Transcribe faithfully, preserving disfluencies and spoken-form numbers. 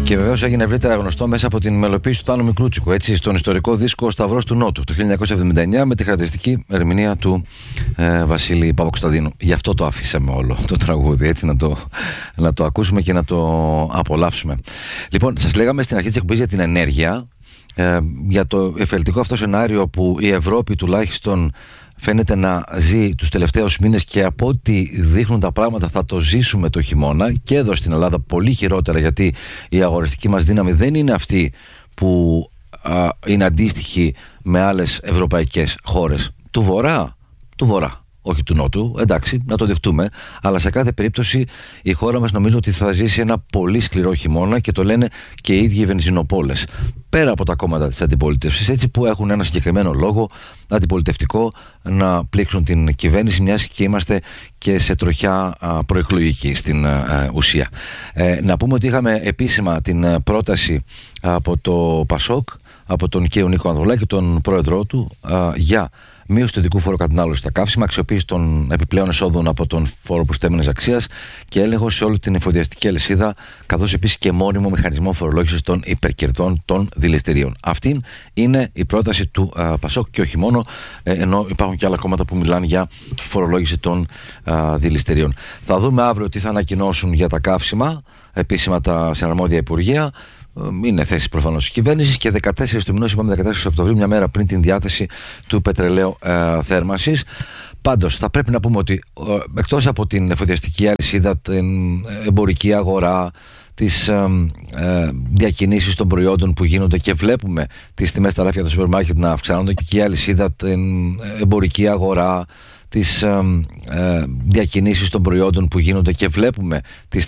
Και βεβαίως έγινε ευρύτερα γνωστό μέσα από την μελοποίηση του Τάνου Μικρούτσικου, έτσι, στον ιστορικό δίσκο «Ο Σταυρός του Νότου» το χίλια εννιακόσια εβδομήντα εννιά, με τη χαρακτηριστική ερμηνεία του ε, Βασίλη Παπακοσταντίνου. Γι' αυτό το αφήσαμε όλο το τραγούδι, έτσι, να το, να το ακούσουμε και να το απολαύσουμε. Λοιπόν, σας λέγαμε στην αρχή της εκπομπής για την ενέργεια, ε, για το εφελτικό αυτό σενάριο που η Ευρώπη τουλάχιστον φαίνεται να ζει τους τελευταίους μήνες, και από ό,τι δείχνουν τα πράγματα θα το ζήσουμε το χειμώνα και εδώ στην Ελλάδα πολύ χειρότερα, γιατί η αγοραστική μας δύναμη δεν είναι αυτή που α, είναι αντίστοιχη με άλλες ευρωπαϊκές χώρες του Βορρά, του Βορρά, όχι του Νότου, εντάξει, να το δεχτούμε, αλλά σε κάθε περίπτωση η χώρα μας νομίζω ότι θα ζήσει ένα πολύ σκληρό χειμώνα, και το λένε και οι ίδιοι οι βενζινοπόλες, πέρα από τα κόμματα της αντιπολίτευσης, έτσι, που έχουν ένα συγκεκριμένο λόγο αντιπολιτευτικό να πλήξουν την κυβέρνηση, μιας και είμαστε και σε τροχιά α, προεκλογική στην α, ουσία. Ε, να πούμε ότι είχαμε επίσημα την α, πρόταση από το Πασόκ, από τον κύριο Νίκο Ανδρουλάκη, τον πρόεδρό του, α, για μείωση του ειδικού φόρου κατανάλωσης στα καύσιμα, αξιοποίηση των επιπλέον εσόδων από τον φόρο προστέμενης αξίας και έλεγχο σε όλη την εφοδιαστική αλυσίδα, καθώς επίσης και μόνιμο μηχανισμό φορολόγησης των υπερκερδών των δηληστηρίων. Αυτή είναι η πρόταση του α, Πασόκ, και όχι μόνο, ε, ενώ υπάρχουν και άλλα κόμματα που μιλάνε για φορολόγηση των α, δηληστηρίων. Θα δούμε αύριο τι θα ανακοινώσουν για τα καύσιμα επίσημα τα συναρμόδια υπουργεία. Είναι θέση προφανώς της κυβέρνησης, και δεκατέσσερις του μηνός, είπαμε δεκατέσσερις Οκτωβρίου, μια μέρα πριν την διάθεση του πετρελαίου ε, θέρμανσης. Πάντως θα πρέπει να πούμε ότι ε, εκτός από την εφοδιαστική αλυσίδα, την εμπορική αγορά, τις ε, ε, διακινήσεις των προϊόντων που γίνονται, και βλέπουμε τις τιμές στα ράφια του σούπερ μάρκετ να αυξάνονται, και η αλυσίδα, την εμπορική αγορά, τις ε, ε, διακινήσεις των προϊόντων που γίνονται, και βλέπουμε τις